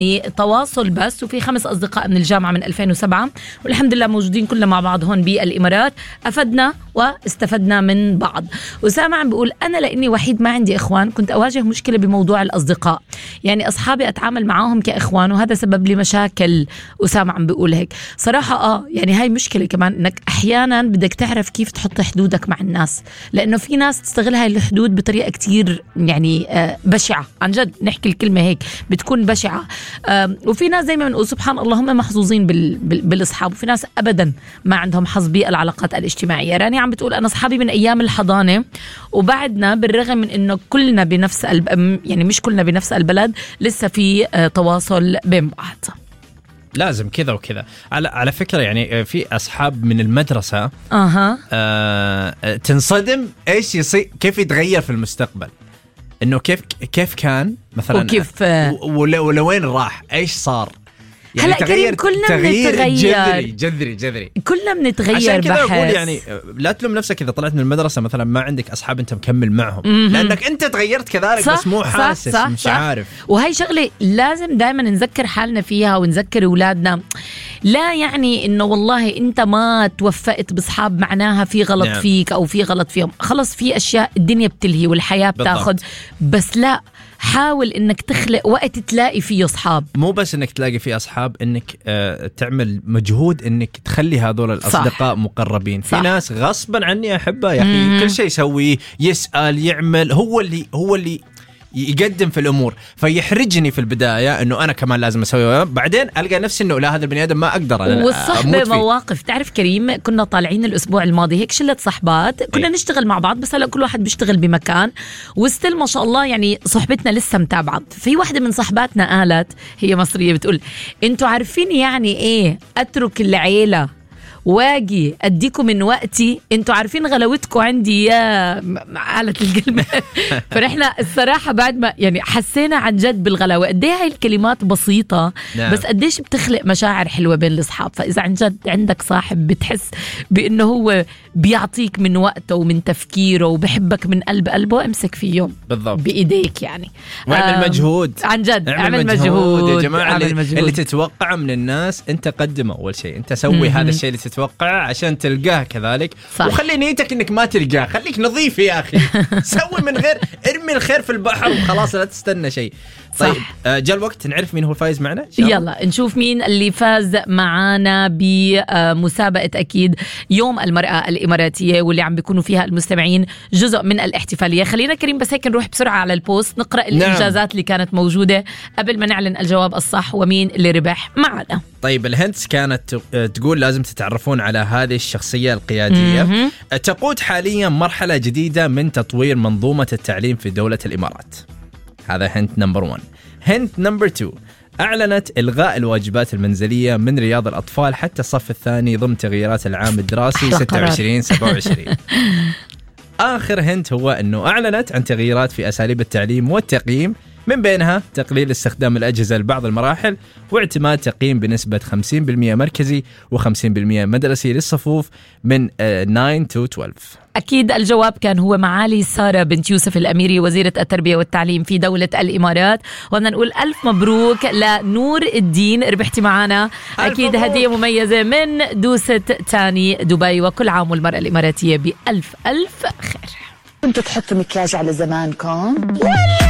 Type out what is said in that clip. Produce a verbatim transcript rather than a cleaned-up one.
تواصل بس، وفي خمس أصدقاء من الجامعة من ألفين وسبعة والحمد لله موجودين كلنا مع بعض هون بالإمارات، أفدنا واستفدنا من بعض. أسامة عم بيقول أنا لأني وحيد ما عندي إخوان كنت أواجه مشكلة بموضوع الأصدقاء، يعني أصحابي أتعامل معاهم كإخوان وهذا سبب لي مشاكل. أسامة عم بيقول هيك صراحة آه يعني هاي مشكلة كمان، إنك أحيانا بدك تعرف كيف تحط حدودك مع الناس، لأنه في ناس تستغل هاي الحدود بطريقة كتير يعني آه بشعة، عن جد نحكي الكلمة هيك بتكون بشعة. وفي ناس زي ما بنقول سبحان الله هم محظوظين بال... بال... بالأصحاب، وفي ناس أبدا ما عندهم حظ بالعلاقات الاجتماعية. راني عم بتقول أنا أصحابي من أيام الحضانة وبعدنا بالرغم من إنه كلنا بنفس الب... يعني مش كلنا بنفس البلد لسه في تواصل بين بعض. لازم كذا وكذا. على على فكرة يعني في أصحاب من المدرسة أها آه... تنصدم إيش يصير، كيف يتغير في المستقبل، إنه كيف كيف كان مثلا وكيف ولوين راح، إيش صار. يعني هلا كريم كلنا تغيير بنتغير جذري جذري جذري كلنا بنتغير. عشان كذا بحس أقول يعني لا تلوم نفسك إذا طلعت من المدرسة مثلا ما عندك أصحاب أنت مكمل معهم، م-م. لأنك أنت تغيرت كذلك بس مو حاسس صح مش صح عارف. وهي شغلة لازم دائما نذكر حالنا فيها ونذكر أولادنا، لا يعني إنه والله أنت ما توفقت بأصحاب معناها في غلط نعم. فيك أو في غلط فيهم، خلص في أشياء الدنيا بتلهي والحياة بتاخد، بس لا حاول إنك تخلق وقت تلاقي فيه أصحاب، مو بس إنك تلاقي فيه أصحاب، إنك آه تعمل مجهود إنك تخلي هذول الأصدقاء صح. مقربين. صح. في ناس غصبا عني أحبه يا أخي كل شيء يسويه يسأل يعمل، هو اللي هو اللي يقدم في الأمور، فيحرجني في البداية إنه أنا كمان لازم أسوي، بعدين ألقى نفسي إنه لا هذا البني آدم ما أقدر أنا والصحبة مواقف. تعرف كريم كنا طالعين الأسبوع الماضي هيك شلة صحبات كنا إيه؟ نشتغل مع بعض بس هلا كل واحد بيشتغل بمكان وستيل ما شاء الله يعني صحبتنا لسه متابعة. في واحدة من صحباتنا قالت هي مصرية بتقول أنتوا عارفين يعني إيه أترك العيلة واجي أديكم من وقتي، انتوا عارفين غلاوتكم عندي يا معالة الكلمة. فنحنا الصراحة بعد ما يعني حسينا عن جد بالغلاوة قد ايه هاي الكلمات بسيطة نعم. بس قديش بتخلق مشاعر حلوة بين الأصحاب. فإذا عن جد عندك صاحب بتحس بأنه هو بيعطيك من وقته ومن تفكيره وبحبك من قلب قلبه امسك فيه بالضبط بإيديك يعني واعمل مجهود عن جد اعمل مجهود, مجهود يا جماعة. اللي, مجهود. اللي تتوقعه من الناس انت قدمه أول شيء، انت سوي هذا الشيء اللي تتوقع عشان تلقاه كذلك صح. وخلي نيتك انك ما تلقاه، خليك نظيف يا اخي. سوي من غير ارمي الخير في البحر وخلاص لا تستنى شيء. طيب جاء الوقت نعرف مين هو الفائز معنا. يلا نشوف مين اللي فاز معانا بمسابقة أكيد يوم المرأة الإماراتية واللي عم بيكونوا فيها المستمعين جزء من الاحتفالية. خلينا كريم بس هيك نروح بسرعة على البوست نقرأ الإنجازات نعم. اللي كانت موجودة قبل ما نعلن الجواب الصح ومين اللي ربح معنا. طيب الهنتس كانت تقول لازم تتعرفون على هذه الشخصية القيادية م-م. تقود حاليا مرحلة جديدة من تطوير منظومة التعليم في دولة الإمارات. هذا هنت نمبر ون. هنت نمبر تو، أعلنت إلغاء الواجبات المنزلية من رياض الأطفال حتى الصف الثاني ضمن تغييرات العام الدراسي ستة وعشرين سبعة وعشرين. آخر هنت هو أنه أعلنت عن تغييرات في أساليب التعليم والتقييم، من بينها تقليل استخدام الأجهزة لبعض المراحل واعتماد تقييم بنسبة خمسين بالمئة مركزي وخمسين بالمئة مدرسي للصفوف من تسعة to اثنا عشر. أكيد الجواب كان هو معالي سارة بنت يوسف الأميري وزيرة التربية والتعليم في دولة الإمارات. وبدنا نقول ألف مبروك لنور الدين، ربحتي معنا أكيد هدية مميزة من دوسة تاني دبي، وكل عام والمرأة الإماراتية بألف ألف خير. كنتوا تحطوا مكياج على زمانكم؟